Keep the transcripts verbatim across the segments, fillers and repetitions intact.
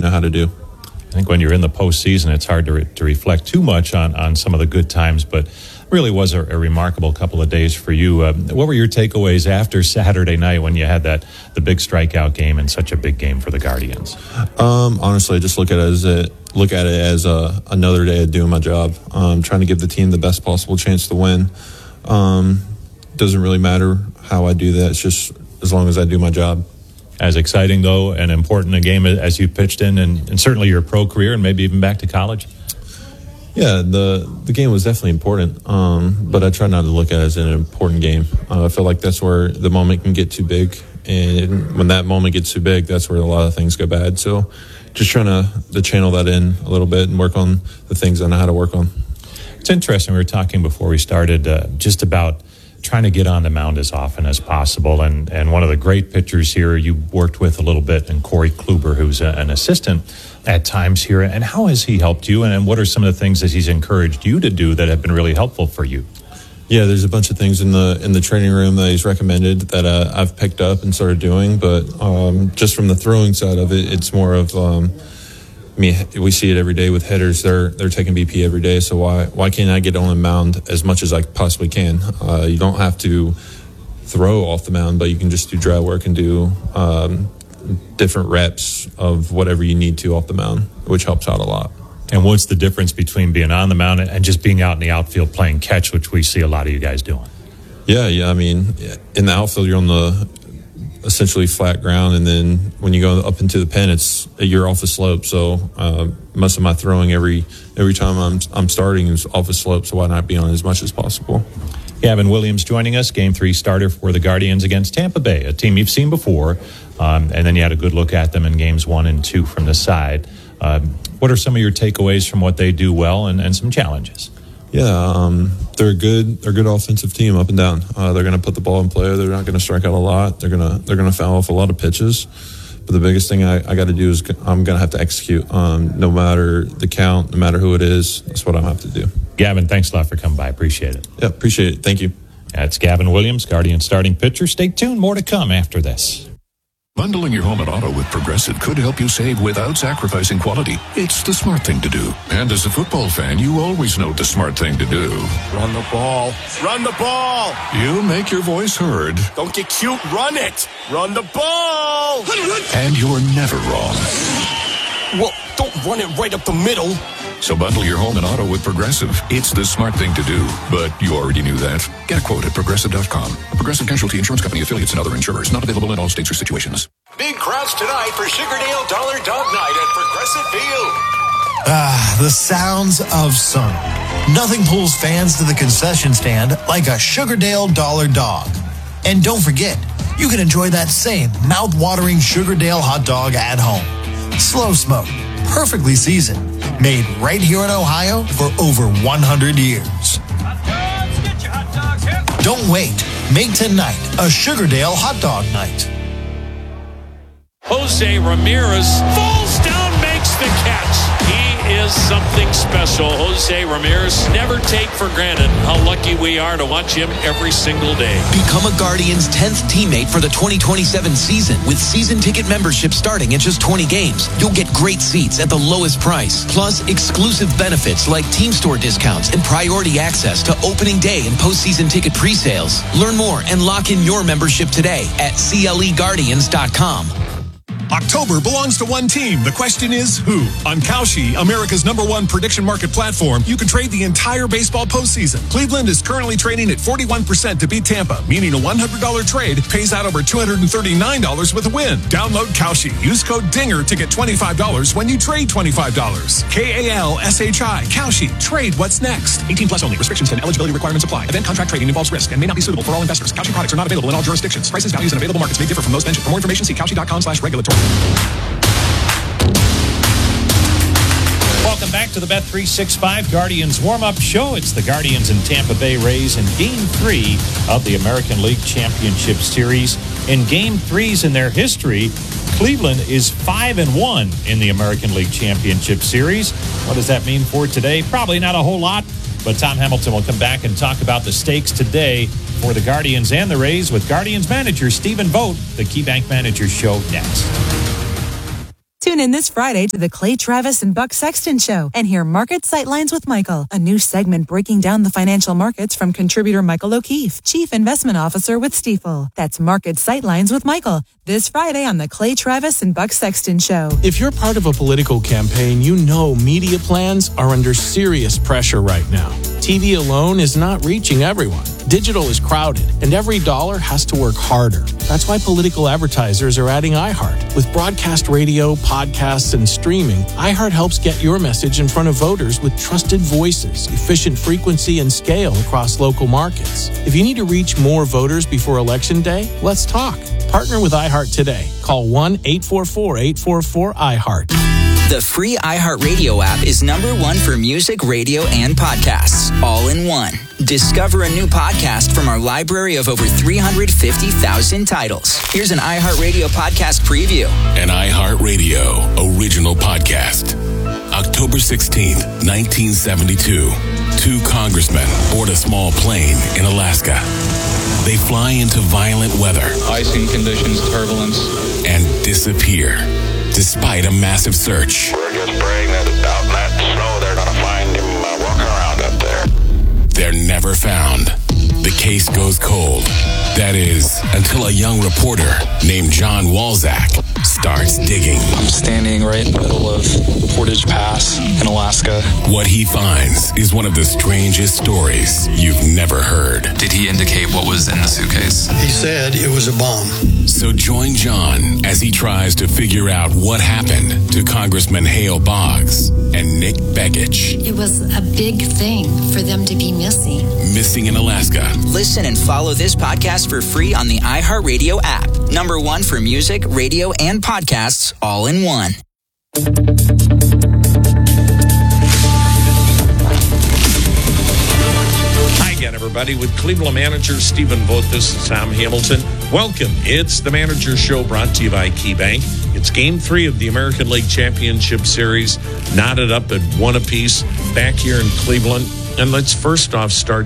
know how to do. I think when you're in the postseason, it's hard to, re- to reflect too much on, on some of the good times, but really was a, a remarkable couple of days for you. Uh, what were your takeaways after Saturday night when you had that the big strikeout game and such a big game for the Guardians? Um, honestly, just look at it as a, look at it as a, another day of doing my job. Um, trying to give the team the best possible chance to win. Um, doesn't really matter how I do that. It's just as long as I do my job. As exciting, though, and important a game as you pitched in, and, and certainly your pro career and maybe even back to college? Yeah, the the game was definitely important, um, but I try not to look at it as an important game. Uh, I feel like that's where the moment can get too big, and when that moment gets too big, that's where a lot of things go bad. So just trying to, to channel that in a little bit and work on the things I know how to work on. It's interesting. We were talking before we started uh, just about trying to get on the mound as often as possible. And, and one of the great pitchers here you worked with a little bit, and Corey Kluber, who's a, an assistant at times here. And how has he helped you? And, and what are some of the things that he's encouraged you to do that have been really helpful for you? Yeah, there's a bunch of things in the in the training room that he's recommended that uh, I've picked up and started doing. But um, just from the throwing side of it, it's more of um, I mean, we see it every day with hitters. They're they're taking B P every day. So why why can't I get on the mound as much as I possibly can? Uh, you don't have to throw off the mound, but you can just do dry work and do um, different reps of whatever you need to off the mound, which helps out a lot. And what's the difference between being on the mound and just being out in the outfield playing catch, which we see a lot of you guys doing? Yeah, yeah. I mean, in the outfield, you're on the essentially flat ground, and then when you go up into the pen, it's you're off the slope. So uh, most of my throwing every every time I'm I'm starting is off the slope. So why not be on as much as possible? Gavin Williams joining us, Game Three starter for the Guardians against Tampa Bay, a team you've seen before, um, and then you had a good look at them in games one and two from the side. Um, what are some of your takeaways from what they do well, and, and some challenges? Yeah, um, they're a good. They're a good offensive team up and down. Uh, they're going to put the ball in play. They're not going to strike out a lot. They're going to they're going to foul off a lot of pitches. But the biggest thing I, I got to do is I'm going to have to execute. Um, no matter the count, no matter who it is, that's what I have to do. Gavin, thanks a lot for coming by. Appreciate it. Yeah, appreciate it. Thank you. That's Gavin Williams, Guardian starting pitcher. Stay tuned. More to come after this. Bundling your home and auto with Progressive could help you save without sacrificing quality. It's the smart thing to do. And as a football fan, you always know the smart thing to do. Run the ball. Run the ball. You make your voice heard. Don't get cute. Run it. Run the ball. And you're never wrong. Well, don't run it right up the middle. So bundle your home and auto with Progressive. It's the smart thing to do. But you already knew that. Get a quote at Progressive dot com. Progressive Casualty Insurance Company affiliates and other insurers. Not available in all states or situations. Big crowds tonight for Sugardale Dollar Dog Night at Progressive Field. Ah, the sounds of summer. Nothing pulls fans to the concession stand like a Sugardale Dollar Dog. And don't forget, you can enjoy that same mouth-watering Sugardale hot dog at home. Slow smoked, perfectly seasoned, made right here in Ohio for over one hundred years. Don't wait. Make tonight a Sugardale hot dog night. Jose Ramirez falls down, makes the catch. He is something special. Jose Ramirez, never take for granted how lucky we are to watch him every single day. Become a Guardians tenth teammate for the twenty twenty-seven season with season ticket membership starting at just twenty games. You'll get great seats at the lowest price, plus exclusive benefits like team store discounts and priority access to opening day and postseason ticket pre-sales. Learn more and lock in your membership today at C L E Guardians dot com. October belongs to one team. The question is who? On Kalshi, America's number one prediction market platform, you can trade the entire baseball postseason. Cleveland is currently trading at forty-one percent to beat Tampa, meaning a one hundred dollars trade pays out over two hundred thirty-nine dollars with a win. Download Kalshi. Use code DINGER to get twenty-five dollars when you trade twenty-five dollars. K A L S H I. Kalshi. Trade what's next. eighteen plus only. Restrictions and eligibility requirements apply. Event contract trading involves risk and may not be suitable for all investors. Kalshi products are not available in all jurisdictions. Prices, values, and available markets may differ from those mentioned. For more information, see Kalshi dot com slash regulatory. Welcome back to the Bet three sixty-five Guardians warm-up show. It's the Guardians and Tampa Bay Rays in Game three of the American League Championship Series. In Game threes in their history, Cleveland is five and one in the American League Championship Series. What does that mean for today? Probably not a whole lot, but Tom Hamilton will come back and talk about the stakes today for the Guardians and the Rays with Guardians manager Stephen Vogt, the KeyBank Manager Show next. Tune in this Friday to the Clay Travis and Buck Sexton Show and hear Market Sightlines with Michael, a new segment breaking down the financial markets from contributor Michael O'Keefe, Chief Investment Officer with Stifel. That's Market Sightlines with Michael, this Friday on the Clay Travis and Buck Sexton Show. If you're part of a political campaign, you know media plans are under serious pressure right now. T V alone is not reaching everyone. Digital is crowded, and every dollar has to work harder. That's why political advertisers are adding iHeart. With broadcast radio, podcasts, and streaming, iHeart helps get your message in front of voters with trusted voices, efficient frequency, and scale across local markets. If you need to reach more voters before Election Day, let's talk. Partner with iHeart today. Call one eight four four, eight four four, iHeart. The free iHeartRadio app is number one for music, radio, and podcasts, all in one. Discover a new podcast from our library of over three hundred fifty thousand titles. Here's an iHeartRadio podcast preview. An iHeartRadio original podcast. October sixteenth, nineteen seventy-two. Two congressmen board a small plane in Alaska. They fly into violent weather. Icing conditions, turbulence. And disappear, despite a massive search. We're just praying that out in that snow they're going to find him uh, walking around up there. They're never found. The case goes cold. That is, until a young reporter named John Walzak starts digging. I'm standing right in the middle of Portage Pass in Alaska. What he finds is one of the strangest stories you've never heard. Did he indicate what was in the suitcase? He said it was a bomb. So join John as he tries to figure out what happened to Congressman Hale Boggs and Nick Begich. It was a big thing for them to be missing. Missing in Alaska. Listen and follow this podcast for free on the iHeartRadio app. Number one for music, radio, and podcasts, all in one. Hi again, everybody. With Cleveland manager Stephen Vogt, this is Tom Hamilton. Welcome. It's the Manager Show brought to you by KeyBank. It's game three of the American League Championship Series, knotted up at one apiece back here in Cleveland. And let's first off start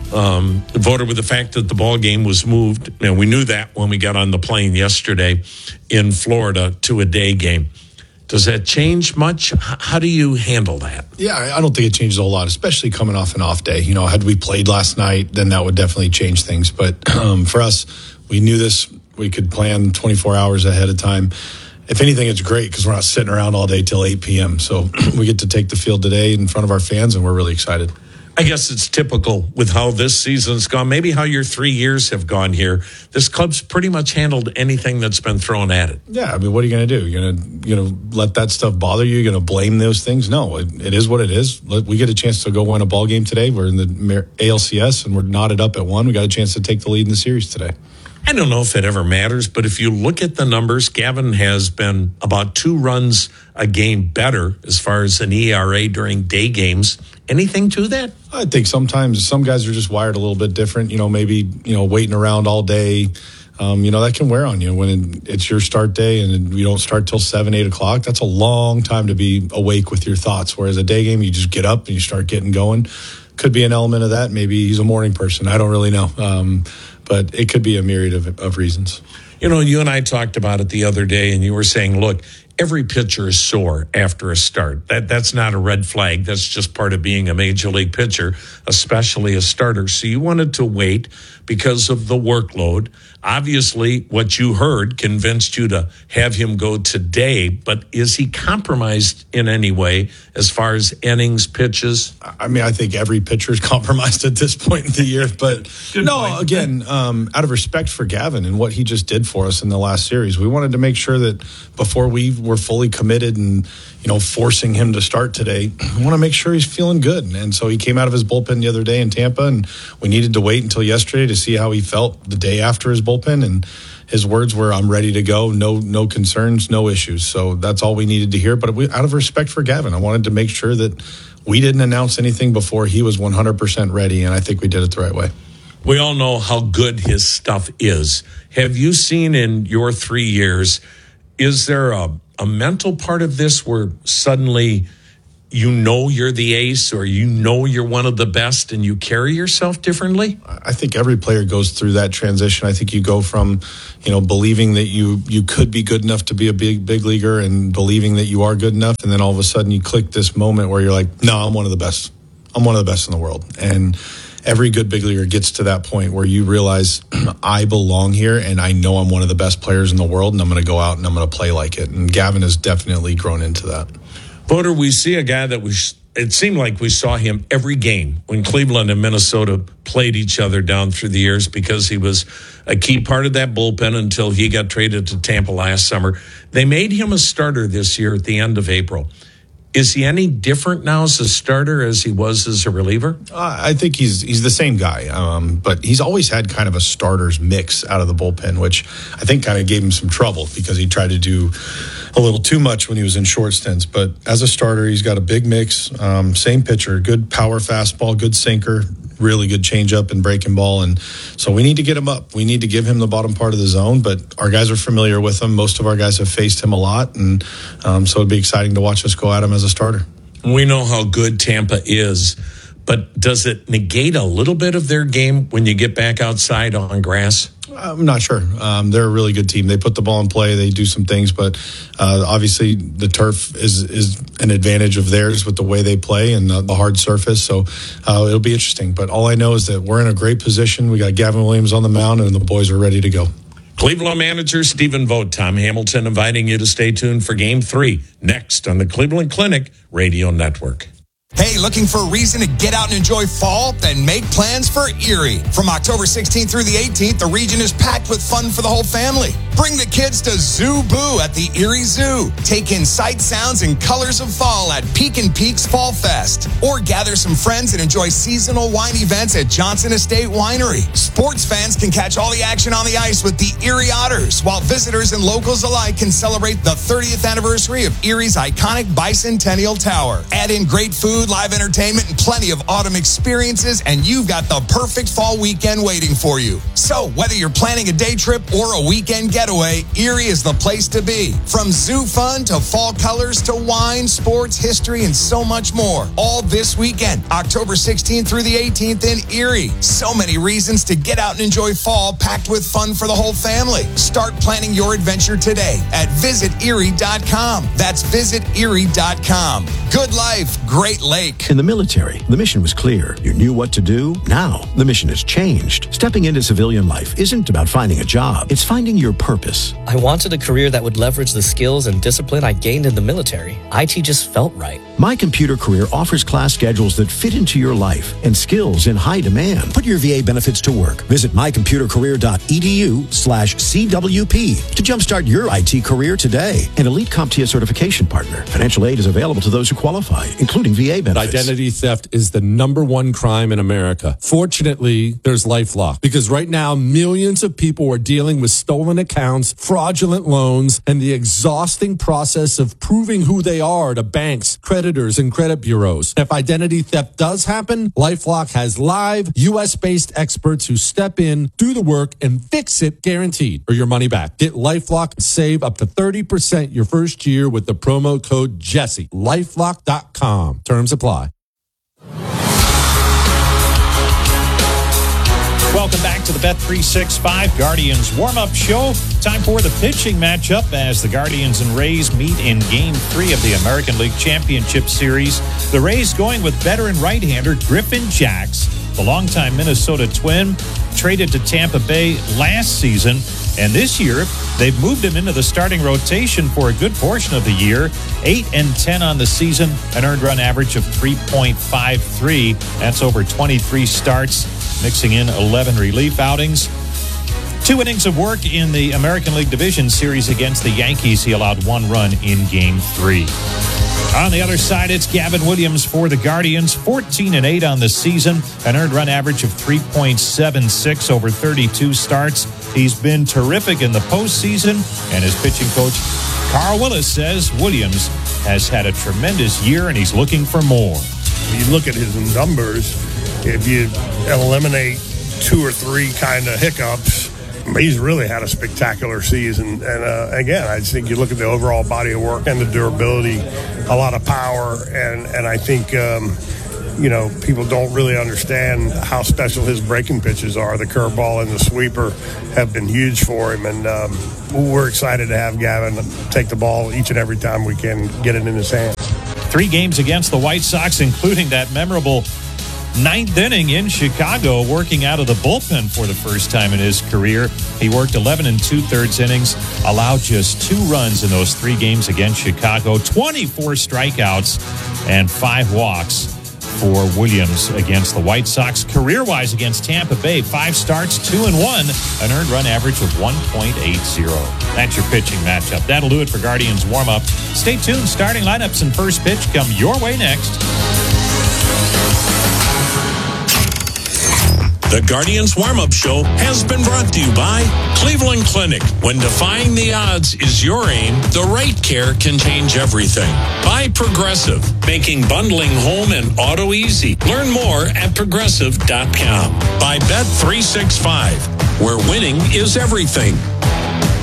um, voted with the fact that the ball game was moved. And we knew that when we got on the plane yesterday in Florida to a day game. Does that change much? How do you handle that? Yeah, I don't think it changes a whole lot, especially coming off an off day. You know, had we played last night, then that would definitely change things. But um, for us, we knew this. We could plan twenty-four hours ahead of time. If anything, it's great because we're not sitting around all day till eight p.m. So we get to take the field today in front of our fans, and we're really excited. I guess it's typical with how this season's gone, maybe how your three years have gone here. This club's pretty much handled anything that's been thrown at it. Yeah, I mean, what are you going to do? You're going to you know let that stuff bother you? You're going to blame those things? No, it, it is what it is. We get a chance to go win a ball game today. We're in the A L C S, and we're knotted up at one. We got a chance to take the lead in the series today. I don't know if it ever matters, but if you look at the numbers, Gavin has been about two runs a game better as far as an E R A during day games. Anything to that? I think sometimes some guys are just wired a little bit different. You know, maybe, you know, waiting around all day, um, you know, that can wear on you when it's your start day and you don't start till seven, eight o'clock. That's a long time to be awake with your thoughts. Whereas a day game, you just get up and you start getting going. Could be an element of that. Maybe he's a morning person. I don't really know. Um, but it could be a myriad of, of reasons. You know, you and I talked about it the other day, and you were saying, look, every pitcher is sore after a start. That That's not a red flag. That's just part of being a major league pitcher, especially a starter. So you wanted to wait because of the workload. Obviously, what you heard convinced you to have him go today, but is he compromised in any way as far as innings, pitches? I mean, I think every pitcher is compromised at this point in the year, but no, point. again, um, out of respect for Gavin and what he just did for us in the last series, we wanted to make sure that before we were fully committed and, you know, forcing him to start today, we want to make sure he's feeling good. And so he came out of his bullpen the other day in Tampa, and we needed to wait until yesterday to see how he felt the day after his bullpen. And his words were, I'm ready to go. No, no concerns, no issues. So that's all we needed to hear. But we, out of respect for Gavin, I wanted to make sure that we didn't announce anything before he was one hundred percent ready. And I think we did it the right way. We all know how good his stuff is. Have you seen in your three years, is there a, a mental part of this where suddenly you know you're the ace or you know you're one of the best and you carry yourself differently? I think every player goes through that transition. I think you go from, you know, believing that you you could be good enough to be a big, big leaguer and believing that you are good enough. And then all of a sudden you click this moment where you're like, no, I'm one of the best. I'm one of the best in the world. And every good big leaguer gets to that point where you realize I belong here and I know I'm one of the best players in the world and I'm going to go out and I'm going to play like it. And Gavin has definitely grown into that. Voter, we see a guy that was, it seemed like we saw him every game when Cleveland and Minnesota played each other down through the years because he was a key part of that bullpen until he got traded to Tampa last summer. They made him a starter this year at the end of April. Is he any different now as a starter as he was as a reliever? Uh, I think he's he's the same guy, um, but he's always had kind of a starter's mix out of the bullpen, which I think kind of gave him some trouble because he tried to do a little too much when he was in short stints. But as a starter, he's got a big mix, um, same pitcher, good power fastball, good sinker, really good changeup and breaking ball. And so we need to get him up. We need to give him the bottom part of the zone, but our guys are familiar with him. Most of our guys have faced him a lot. And um, so it'd be exciting to watch us go at him as a starter. We know how good Tampa is, but does it negate a little bit of their game when you get back outside on grass? I'm not sure. Um, they're a really good team. They put the ball in play. They do some things, but uh, obviously the turf is is an advantage of theirs with the way they play and the, the hard surface. So uh, it'll be interesting. But all I know is that we're in a great position. We got Gavin Williams on the mound, and the boys are ready to go. Cleveland manager Stephen Vogt, Tom Hamilton, inviting you to stay tuned for Game three next on the Cleveland Clinic Radio Network. Hey, looking for a reason to get out and enjoy fall? Then make plans for Erie. From October sixteenth through the eighteenth, the region is packed with fun for the whole family. Bring the kids to Zoo Boo at the Erie Zoo. Take in sights, sounds, and colors of fall at Peak and Peaks Fall Fest. Or gather some friends and enjoy seasonal wine events at Johnson Estate Winery. Sports fans can catch all the action on the ice with the Erie Otters, while visitors and locals alike can celebrate the thirtieth anniversary of Erie's iconic Bicentennial Tower. Add in great food, live entertainment, and plenty of autumn experiences, and you've got the perfect fall weekend waiting for you. So whether you're planning a day trip or a weekend getaway, Erie is the place to be. From zoo fun to fall colors to wine, sports, history, and so much more. All this weekend, October sixteenth through the eighteenth in Erie. So many reasons to get out and enjoy fall, packed with fun for the whole family. Start planning your adventure today at visit erie dot com. That's visit erie dot com. Good life, great lake. In the military, the mission was clear. You knew what to do. Now, the mission has changed. Stepping into civilian life isn't about finding a job. It's finding your purpose. I wanted a career that would leverage the skills and discipline I gained in the military. I T just felt right. My Computer Career offers class schedules that fit into your life and skills in high demand. Put your V A benefits to work. Visit my computer career dot e d u slash C W P to jumpstart your I T career today. An elite CompTIA certification partner. Financial aid is available to those who qualify, including V A benefits. Identity theft is the number one crime in America. Fortunately, there's LifeLock, because right now millions of people are dealing with stolen accounts, fraudulent loans, and the exhausting process of proving who they are to banks, creditors, and credit bureaus. If identity theft does happen, LifeLock has live U S based experts who step in, do the work, and fix it guaranteed, or your money back. Get LifeLock and save up to thirty percent your first year with the promo code Jesse. lifelock dot com. Terms apply. Welcome back to the Bet three sixty-five Guardians warm-up show. Time for the pitching matchup as the Guardians and Rays meet in Game three of the American League Championship Series. The Rays going with veteran right-hander Griffin Jax, the longtime Minnesota Twin, traded to Tampa Bay last season. And this year, they've moved him into the starting rotation for a good portion of the year. eight and ten on the season, an earned run average of three point five three. That's over twenty-three starts, mixing in eleven relief outings. Two innings of work in the American League Division Series against the Yankees. He allowed one run in Game three. On the other side, it's Gavin Williams for the Guardians, fourteen and eight on the season, an earned run average of three point seven six over thirty-two starts. He's been terrific in the postseason, and his pitching coach, Carl Willis, says Williams has had a tremendous year, and he's looking for more. You look at his numbers, if you eliminate two or three kind of hiccups, he's really had a spectacular season. And uh, again, I just think you look at the overall body of work and the durability, a lot of power, and and I think. Um, You know, people don't really understand how special his breaking pitches are. The curveball and the sweeper have been huge for him, and um, we're excited to have Gavin take the ball each and every time we can get it in his hands. Three games against the White Sox, including that memorable ninth inning in Chicago, working out of the bullpen for the first time in his career. He worked eleven and two-thirds innings, allowed just two runs in those three games against Chicago, twenty-four strikeouts, and five walks for Williams against the White Sox. Career-wise against Tampa Bay, five starts, two and one, an earned run average of one point eight oh. That's your pitching matchup. That'll do it for Guardians warm-up. Stay tuned. Starting lineups and first pitch come your way next. The Guardians Warm-Up Show has been brought to you by Cleveland Clinic. When defying the odds is your aim, the right care can change everything. By Progressive, making bundling home and auto easy. Learn more at progressive dot com. By Bet three sixty-five, where winning is everything.